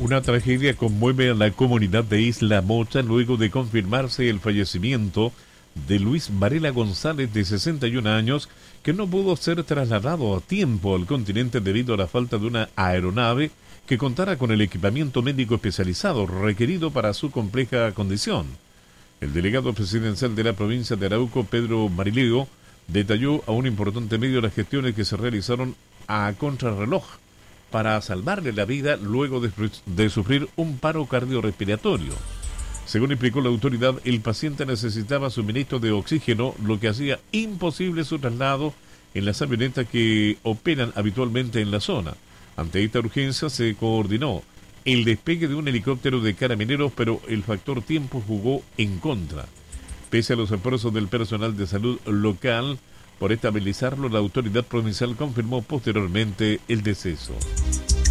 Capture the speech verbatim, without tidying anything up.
Una tragedia conmueve a la comunidad de Isla Mocha luego de confirmarse el fallecimiento de Luis Varela González, de sesenta y un años, que no pudo ser trasladado a tiempo al continente debido a la falta de una aeronave que contara con el equipamiento médico especializado requerido para su compleja condición. El delegado presidencial de la provincia de Arauco, Pedro Marileo, detalló a un importante medio las gestiones que se realizaron a contrarreloj para salvarle la vida luego de, de sufrir un paro cardiorrespiratorio. Según explicó la autoridad, el paciente necesitaba suministro de oxígeno, lo que hacía imposible su traslado en las avionetas que operan habitualmente en la zona. Ante esta urgencia se coordinó el despegue de un helicóptero de carabineros, pero el factor tiempo jugó en contra. Pese a los esfuerzos del personal de salud local por estabilizarlo, la autoridad provincial confirmó posteriormente el deceso.